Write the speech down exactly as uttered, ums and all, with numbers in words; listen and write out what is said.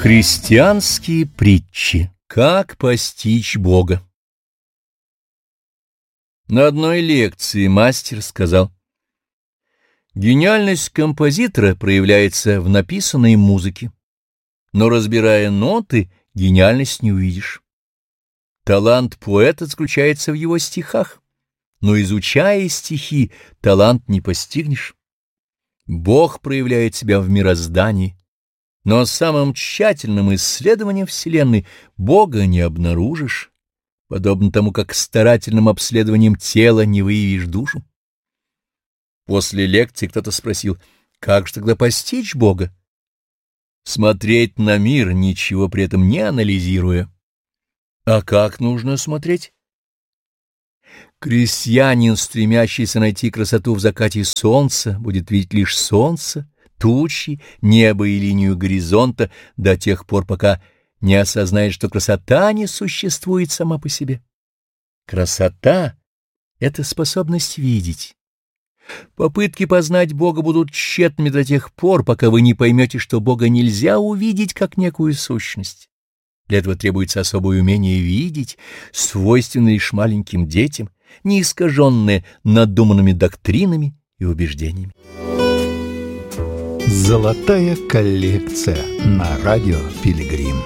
Христианские притчи. Как постичь Бога? На одной лекции мастер сказал: гениальность композитора проявляется в написанной музыке, но, разбирая ноты, гениальность не увидишь. Талант поэта заключается в его стихах, но, изучая стихи, талант не постигнешь. Бог проявляет себя в мироздании, но самым тщательным исследованием Вселенной Бога не обнаружишь, подобно тому, как старательным обследованием тела не выявишь душу. После лекции кто-то спросил: как же тогда постичь Бога? Смотреть на мир, ничего при этом не анализируя. А как нужно смотреть? Крестьянин, стремящийся найти красоту в закате солнца, будет видеть лишь солнце, тучи, небо и линию горизонта до тех пор, пока не осознает, что красота не существует сама по себе. Красота — это способность видеть. Попытки познать Бога будут тщетными до тех пор, пока вы не поймете, что Бога нельзя увидеть как некую сущность. Для этого требуется особое умение видеть, свойственное лишь маленьким детям, не искаженное надуманными доктринами и убеждениями. Золотая коллекция на радио Пилигрим.